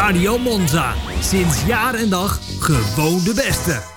Radio Monza. Sinds jaar en dag gewoon de beste.